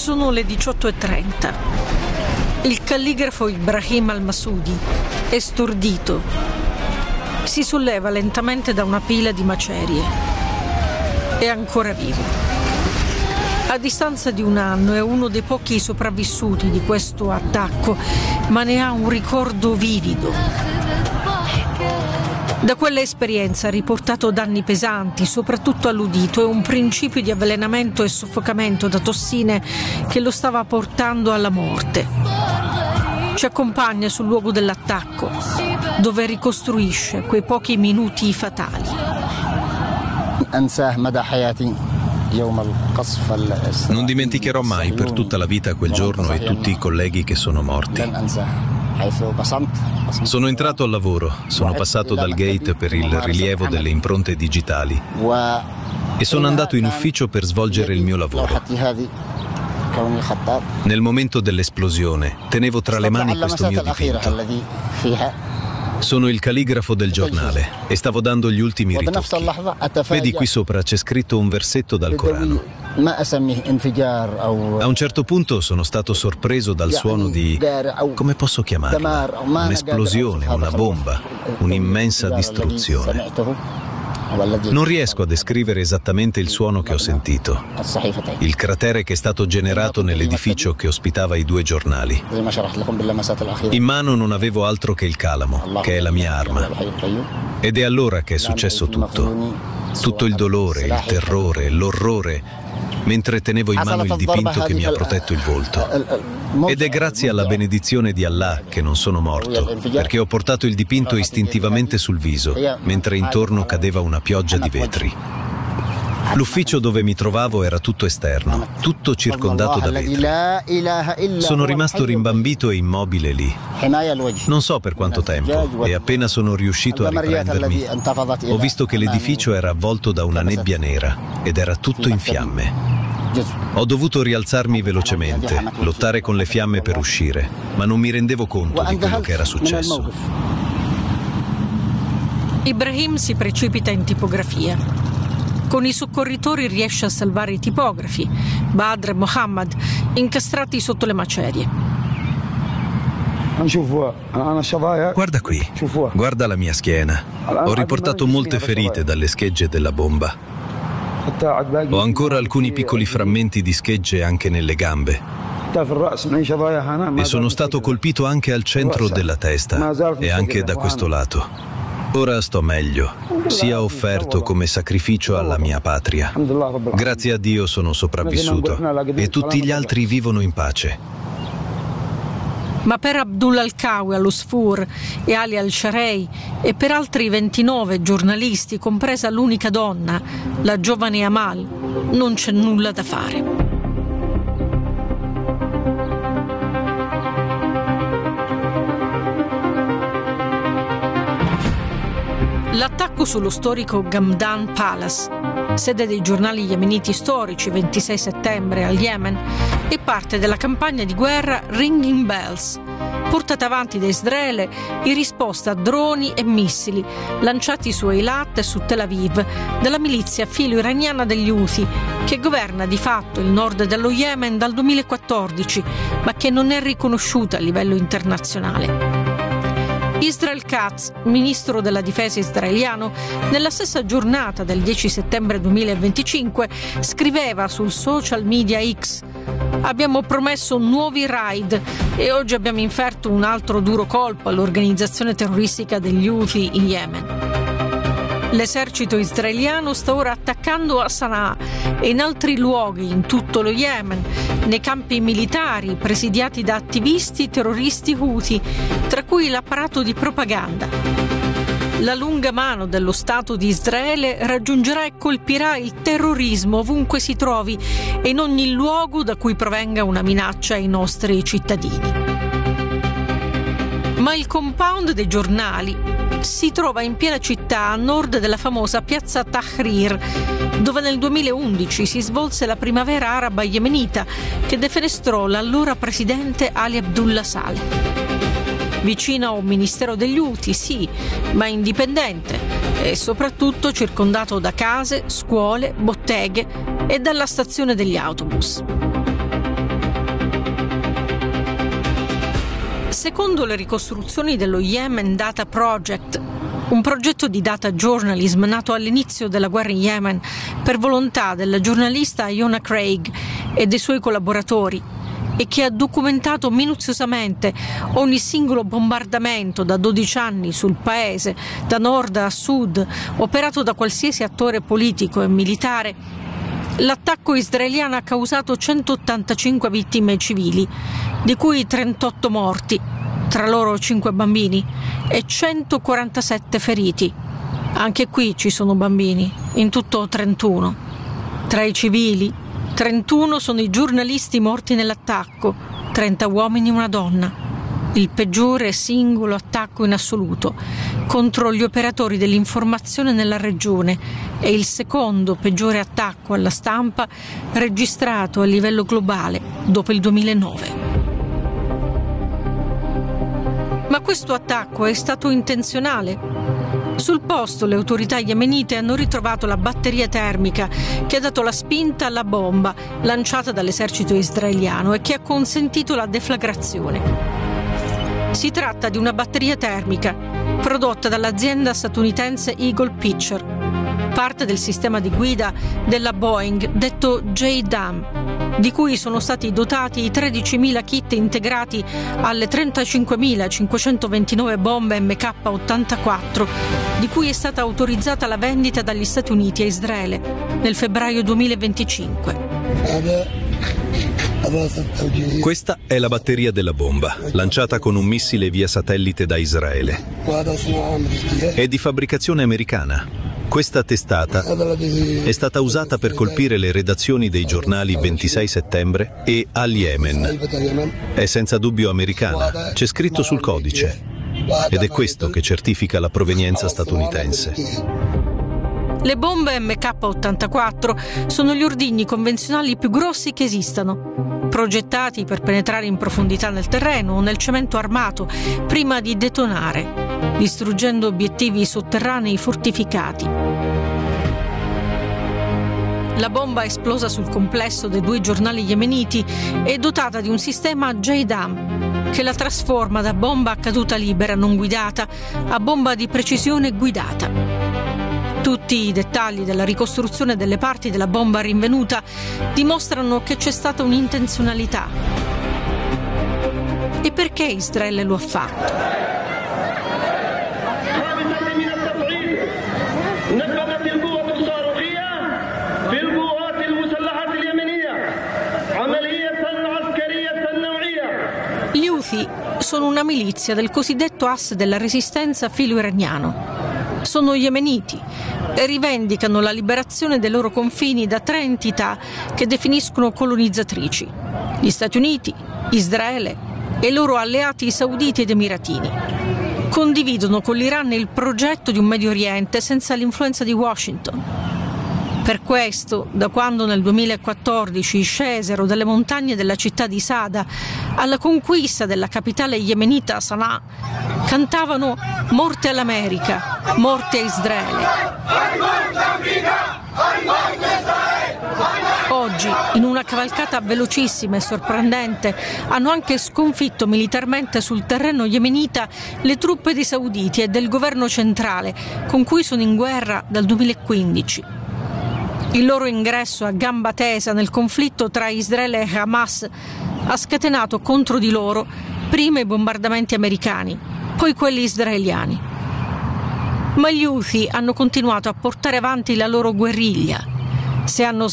Sono le 18:30. Il calligrafo Ibrahim al-Masudi è stordito. Si solleva lentamente da una pila di macerie. È ancora vivo. A distanza di un anno è uno dei pochi sopravvissuti di questo attacco, ma ne ha un ricordo vivido. Da quell'esperienza ha riportato danni pesanti, soprattutto all'udito, e un principio di avvelenamento e soffocamento da tossine che lo stava portando alla morte. Ci accompagna sul luogo dell'attacco, dove ricostruisce quei pochi minuti fatali. Non dimenticherò mai per tutta la vita quel giorno e tutti i colleghi che sono morti. Sono entrato al lavoro, sono passato dal gate per il rilievo delle impronte digitali e sono andato in ufficio per svolgere il mio lavoro. Nel momento dell'esplosione tenevo tra le mani questo mio dipinto. Sono il calligrafo del giornale e stavo dando gli ultimi ritocchi. Vedi, qui sopra c'è scritto un versetto dal Corano. A un certo punto sono stato sorpreso dal suono di, come posso chiamarla? Un'esplosione, una bomba, un'immensa distruzione. Non riesco a descrivere esattamente il suono che ho sentito. Il cratere che è stato generato nell'edificio che ospitava i 2 giornali. In mano non avevo altro che il calamo, che è la mia arma. Ed è allora che è successo tutto. Tutto il dolore, il terrore, l'orrore, mentre tenevo in mano il dipinto che mi ha protetto il volto. Ed è grazie alla benedizione di Allah che non sono morto, perché ho portato il dipinto istintivamente sul viso, mentre intorno cadeva una pioggia di vetri. L'ufficio dove mi trovavo era tutto esterno, tutto circondato da vetri. Sono rimasto rimbambito e immobile lì. Non so per quanto tempo, e appena sono riuscito a riprendermi, ho visto che l'edificio era avvolto da una nebbia nera ed era tutto in fiamme. Ho dovuto rialzarmi velocemente, lottare con le fiamme per uscire, ma non mi rendevo conto di quello che era successo. Ibrahim si precipita in tipografia. Con i soccorritori riesce a salvare i tipografi, Badr e Mohammed, incastrati sotto le macerie. Guarda qui, guarda la mia schiena. Ho riportato molte ferite dalle schegge della bomba. Ho ancora alcuni piccoli frammenti di schegge anche nelle gambe. E sono stato colpito anche al centro della testa e anche da questo lato. Ora sto meglio, sia offerto come sacrificio alla mia patria. Grazie a Dio sono sopravvissuto e tutti gli altri vivono in pace. Ma per Abdullah al-Qawi allo Sfur e Ali al-Sharei e per altri 29 giornalisti, compresa l'unica donna, la giovane Amal, non c'è nulla da fare. L'attacco sullo storico Gamdan Palace, sede dei giornali yemeniti storici, 26 settembre al Yemen, è parte della campagna di guerra Ringing Bells, portata avanti da Israele in risposta a droni e missili lanciati su Eilat e su Tel Aviv dalla milizia filo-iraniana degli Houthi, che governa di fatto il nord dello Yemen dal 2014, ma che non è riconosciuta a livello internazionale. Israel Katz, ministro della difesa israeliano, nella stessa giornata del 10 settembre 2025 scriveva sul social media X: abbiamo promesso nuovi raid e oggi abbiamo inferto un altro duro colpo all'organizzazione terroristica degli Houthi in Yemen. L'esercito israeliano sta ora attaccando a Sana'a e in altri luoghi in tutto lo Yemen, nei campi militari presidiati da attivisti terroristi Houthi, tra cui l'apparato di propaganda. La lunga mano dello Stato di Israele raggiungerà e colpirà il terrorismo ovunque si trovi e in ogni luogo da cui provenga una minaccia ai nostri cittadini. Ma il compound dei giornali si trova in piena città, a nord della famosa piazza Tahrir, dove nel 2011 si svolse la primavera araba yemenita che defenestrò l'allora presidente Ali Abdullah Saleh. Vicino a un ministero degli Houthi, sì, ma indipendente e soprattutto circondato da case, scuole, botteghe e dalla stazione degli autobus. Secondo le ricostruzioni dello Yemen Data Project, un progetto di data journalism nato all'inizio della guerra in Yemen per volontà della giornalista Iona Craig e dei suoi collaboratori, e che ha documentato minuziosamente ogni singolo bombardamento da 12 anni sul paese, da nord a sud, operato da qualsiasi attore politico e militare, l'attacco israeliano ha causato 185 vittime civili, di cui 38 morti, tra loro 5 bambini, e 147 feriti. Anche qui ci sono bambini, in tutto 31. Tra i civili, 31 sono i giornalisti morti nell'attacco, 30 uomini e una donna. Il peggiore singolo attacco in assoluto contro gli operatori dell'informazione nella regione e il secondo peggiore attacco alla stampa registrato a livello globale dopo il 2009. Ma questo attacco è stato intenzionale? Sul posto le autorità yemenite hanno ritrovato la batteria termica che ha dato la spinta alla bomba lanciata dall'esercito israeliano e che ha consentito la deflagrazione. Si tratta di una batteria termica prodotta dall'azienda statunitense Eagle Pitcher, parte del sistema di guida della Boeing detto JDAM, di cui sono stati dotati i 13.000 kit integrati alle 35.529 bombe MK-84, di cui è stata autorizzata la vendita dagli Stati Uniti a Israele nel febbraio 2025. Questa è la batteria della bomba, lanciata con un missile via satellite da Israele. È di fabbricazione americana. Questa testata è stata usata per colpire le redazioni dei giornali 26 settembre e Al Yemen. È senza dubbio americana, c'è scritto sul codice, ed è questo che certifica la provenienza statunitense. Le bombe MK-84 sono gli ordigni convenzionali più grossi che esistano, progettati per penetrare in profondità nel terreno o nel cemento armato prima di detonare, distruggendo obiettivi sotterranei fortificati. La bomba esplosa sul complesso dei 2 giornali yemeniti è dotata di un sistema JDAM che la trasforma da bomba a caduta libera non guidata a bomba di precisione guidata. Tutti i dettagli della ricostruzione delle parti della bomba rinvenuta dimostrano che c'è stata un'intenzionalità. E perché Israele lo ha fatto? Gli Houthi sono una milizia del cosiddetto asse della resistenza filo-iraniano. Sono yemeniti e rivendicano la liberazione dei loro confini da 3 entità che definiscono colonizzatrici: gli Stati Uniti, Israele e i loro alleati sauditi ed emiratini. Condividono con l'Iran il progetto di un Medio Oriente senza l'influenza di Washington. Per questo, da quando nel 2014 scesero dalle montagne della città di Sada alla conquista della capitale yemenita Sana'a, cantavano «Morte all'America, morte a Israele». Oggi, in una cavalcata velocissima e sorprendente, hanno anche sconfitto militarmente sul terreno yemenita le truppe dei sauditi e del governo centrale, con cui sono in guerra dal 2015. Il loro ingresso a gamba tesa nel conflitto tra Israele e Hamas ha scatenato contro di loro prima i bombardamenti americani, poi quelli israeliani. Ma gli Houthi hanno continuato a portare avanti la loro guerriglia. Se hanno